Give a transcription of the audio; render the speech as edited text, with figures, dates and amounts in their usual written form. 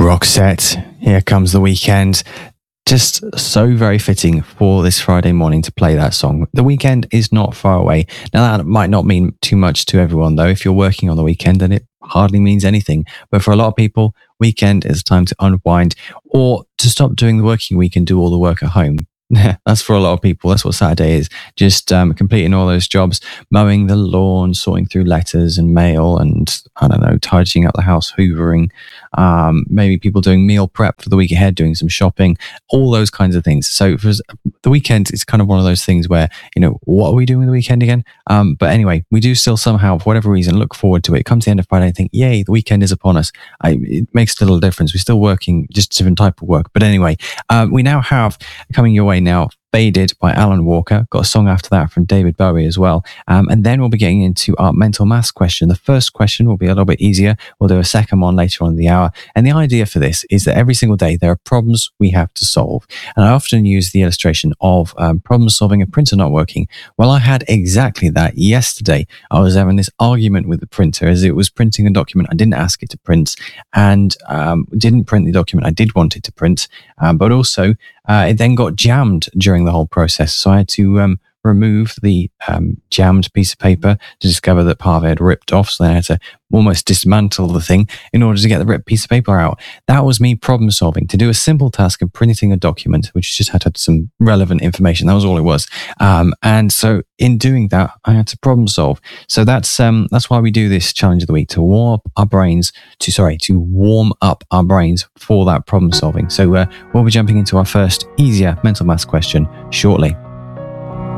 Roxette, Here Comes the Weekend. Just so very fitting for this Friday morning to play that song. The weekend is not far away. Now, that might not mean too much to everyone, though. If you're working on the weekend, then it hardly means anything. But for a lot of people, weekend is time to unwind or to stop doing the working week and do all the work at home. That's for a lot of people. That's what Saturday is. Just completing all those jobs, mowing the lawn, sorting through letters and mail, and I don't know, tidying up the house, hoovering. Maybe people doing meal prep for the week ahead, doing some shopping, all those kinds of things. So for the weekend, it's kind of one of those things where, what are we doing with the weekend again? But anyway, we do still somehow, for whatever reason, look forward to it. Come to the end of Friday and think, yay, the weekend is upon us. It makes a little difference. We're still working, just a different type of work. But anyway, we now have coming your way now, Faded by Alan Walker. Got a song after that from David Bowie as well. And then we'll be getting into our mental maths question. The first question will be a little bit easier. We'll do a second one later on in the hour. And the idea for this is that every single day there are problems we have to solve. And I often use the illustration of problem solving a printer not working. Well, I had exactly that yesterday. I was having this argument with the printer as it was printing a document I didn't ask it to print, and didn't print the document I did want it to print. But also, it then got jammed during the whole process. So I had to remove the jammed piece of paper to discover that part of it had ripped off. So then I had to almost dismantle the thing in order to get the ripped piece of paper out. That was me problem solving to do a simple task of printing a document, which just had some relevant information. That was all it was. And so in doing that, I had to problem solve. So that's why we do this challenge of the week, to warm up our brains for that problem solving. So we'll be jumping into our first easier mental maths question shortly.